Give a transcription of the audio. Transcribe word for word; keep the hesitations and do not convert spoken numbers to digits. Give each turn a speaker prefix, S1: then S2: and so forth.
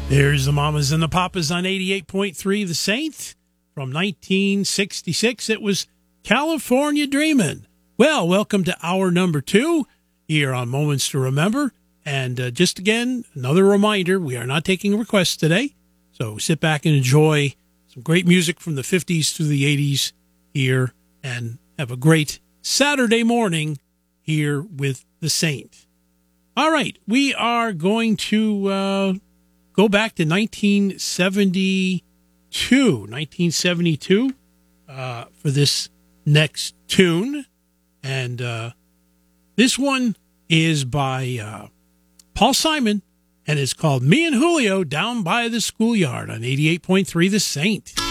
S1: There's the Mamas and the Papas on eighty-eight point three The Saint. From nineteen sixty-six, it was California Dreamin'. Well, welcome to hour number two here on Moments to Remember. And uh, just again, another reminder, we are not taking requests today. So sit back and enjoy some great music from the fifties through the eighties here and have a great Saturday morning here with The Saint. All right, we are going to uh, go back to nineteen seventy-two. nineteen seventy-two uh, for this next tune. And uh, this one is by uh, Paul Simon, and it's called Me and Julio Down by the Schoolyard on eighty-eight point three The Saint.